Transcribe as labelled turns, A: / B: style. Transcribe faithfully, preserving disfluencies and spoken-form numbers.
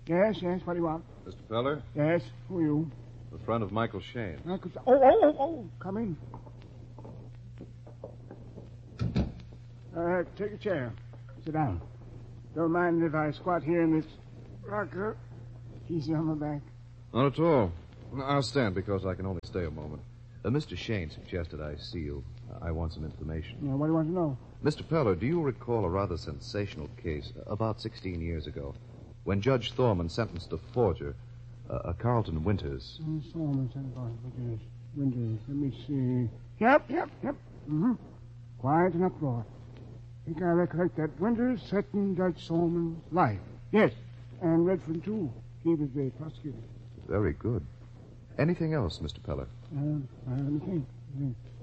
A: Yes, yes, what do you want?
B: Mister Feller?
A: Yes, who are you?
B: The friend of Michael Shane.
A: Michael... Oh, oh, oh, oh, come in. Uh, take a chair. Sit down. Don't mind if I squat here in this rocker. Easy on my back.
B: Not at all. I'll stand because I can only stay a moment. Uh, Mister Shane suggested I see you. Uh, I want some information.
A: Yeah, what do you want to know?
B: Mister Feller, do you recall a rather sensational case uh, about sixteen years ago when Judge Thorman sentenced a forger, uh, a Carlton Winters?
A: Uh, Solomon said about Winters. Winters. Let me see. Yep, yep, yep. Mm-hmm. Quiet and uproar. I think I recollect that Winters threatened Judge Solomon's life. Yes, and Redford, too. He was the prosecutor.
B: Very good. Anything else, Mister Peller?
A: Uh, I don't think. think.